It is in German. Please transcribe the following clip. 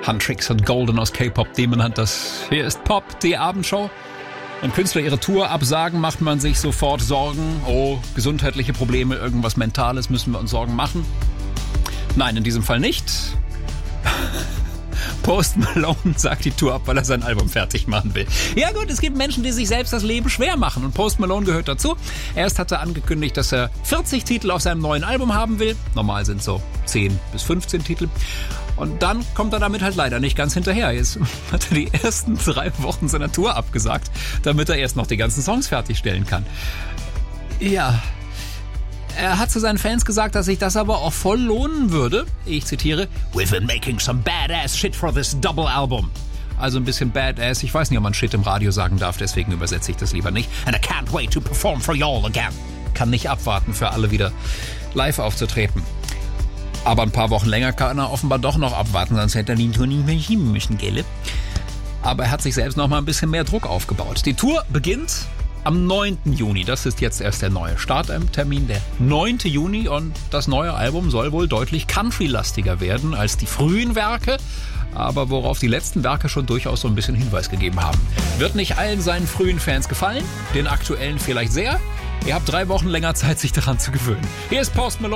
Huntrix und Golden aus K-Pop Demon Hunters. Hier ist Pop, die Abendshow. Wenn Künstler ihre Tour absagen, macht man sich sofort Sorgen. Oh, gesundheitliche Probleme, irgendwas Mentales, müssen wir uns Sorgen machen? Nein, in diesem Fall nicht. Post Malone sagt die Tour ab, weil er sein Album fertig machen will. Ja gut, es gibt Menschen, die sich selbst das Leben schwer machen und Post Malone gehört dazu. Erst hat er angekündigt, dass er 40 Titel auf seinem neuen Album haben will. Normal sind so 10 bis 15 Titel. Und dann kommt er damit halt leider nicht ganz hinterher. Jetzt hat er die ersten 3 Wochen seiner Tour abgesagt, damit er erst noch die ganzen Songs fertigstellen kann. Ja, er hat zu seinen Fans gesagt, dass sich das aber auch voll lohnen würde. Ich zitiere, "We've been making some badass shit for this double album." Also ein bisschen badass. Ich weiß nicht, ob man Shit im Radio sagen darf, deswegen übersetze ich das lieber nicht. "And I can't wait to perform for y'all again." Kann nicht abwarten, für alle wieder live aufzutreten. Aber ein paar Wochen länger kann er offenbar doch noch abwarten, sonst hätte er die Tour nicht mehr schieben müssen, gell? Aber er hat sich selbst noch mal ein bisschen mehr Druck aufgebaut. Die Tour beginnt am 9. Juni. Das ist jetzt erst der neue Starttermin, der 9. Juni. Und das neue Album soll wohl deutlich country-lastiger werden als die frühen Werke. Aber worauf die letzten Werke schon durchaus so ein bisschen Hinweis gegeben haben. Wird nicht allen seinen frühen Fans gefallen, den aktuellen vielleicht sehr. Ihr habt 3 Wochen länger Zeit, sich daran zu gewöhnen. Hier ist Post Malone.